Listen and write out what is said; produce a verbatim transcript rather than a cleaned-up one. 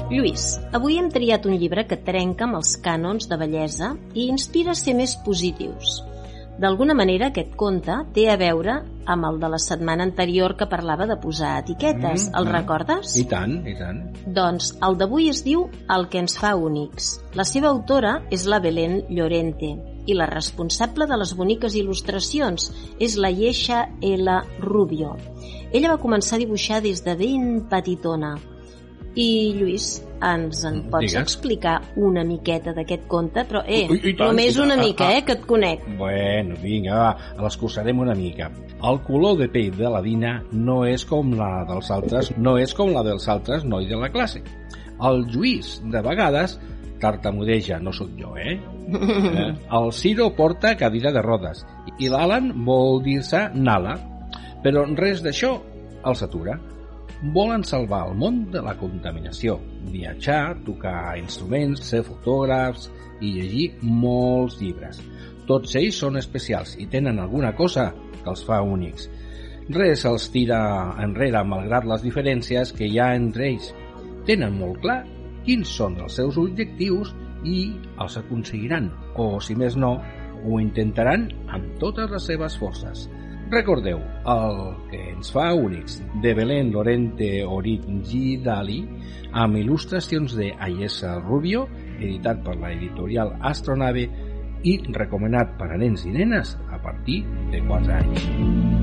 Lluís, avui hem triat un llibre que trenca amb els cànons de bellesa i inspira a ser més positius. D'alguna manera, aquest conte té a veure amb el de la setmana anterior que parlava de posar etiquetes. Mm, el mm. recordes? I tant, i tant. Doncs el d'avui es diu El que ens fa únics. La seva autora és la Belén Llorente i la responsable de les boniques il·lustracions és la Yesha L. Rubio. Ella va començar a dibuixar des de ben petitona. I, Lluís, ens en pots Digues. explicar una miqueta d'aquest conte? Però, eh, Ui, ui, tant, només sí, una ah, mica, ah. eh, que et conec. Bueno, vinga, va, l'escurçarem una mica. El color de pell de la Dina no és com la dels altres, no és com la dels altres nois de la classe. El Lluís, de vegades, tartamudeja, no sóc jo, eh? eh? El Ciro porta cadira de rodes i l'Alan vol dir-se Nala, però res d'això els atura. Volen salvar el món de la contaminació, viatjar, tocar instruments, ser fotògrafs i llegir molts llibres. Tots ells són especials i tenen alguna cosa que els fa únics. Res els tira enrere malgrat les diferències que hi ha entre ells. Tenen molt clar quins són els seus objectius i els aconseguiran, o si més no, ho intentaran amb totes les seves forces. Recordeu, El que ens fa únics, de Belén Llorente Origidali, amb il·lustracions de Ayesha Rubio, editat per la editorial Astronave i recomanat per a nens i nenes a partir de quatre anys.